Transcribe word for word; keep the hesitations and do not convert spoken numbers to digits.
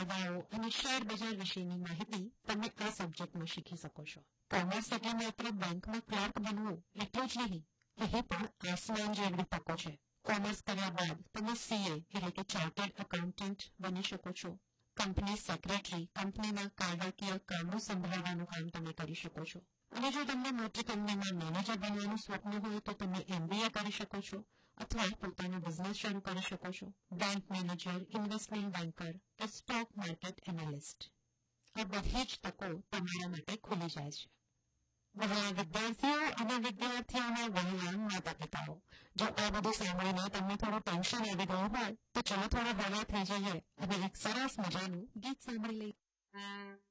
ફાયદાઓ અને શેર બજાર વિશેની માહિતી તમે આ સબ્જેક્ટમાં શીખી શકો છો. કોમર્સ એટલે માત્ર બેંકમાં ક્લાર્ક બનવું એટલું જ નહીં, અહીં પણ આસમાન જેવી તકો છે. કોમર્સ કર્યા બાદ તમે સીએ એટલે કે ચાર્ટર્ડ એકાઉન્ટન્ટ બની શકો છો. કંપની સેક્રેટરી, કંપનીના કાયદાકીય કામો સંભાળવાનું કામ તમે કરી શકો છો. અને જો તમને મોટી કંપનીમાં મેનેજર બનવાનું સ્વપ્ન હોય તો તમે એમબીએ કરી શકો છો અથવા પોતાનો બિઝનેસ શરૂ કરી શકો છો. બેંક મેનેજર, ઇન્વેસ્ટમેન્ટ બેન્કર કે સ્ટોક માર્કેટ એનાલિસ્ટ, આ બધી જ તકો તમારા માટે ખુલી જાય છે. બધા વિદ્યાર્થીઓ અને વિદ્યાર્થીઓના વહાલા માતા પિતાઓ, જો આ બધું સાંભળીને તમને થોડું ટેન્શન આવી ગયું હોય તો ચલો થોડા હળવા થઈ જઈએ અને એક સરસ મજાનું ગીત સાંભળી લઈએ.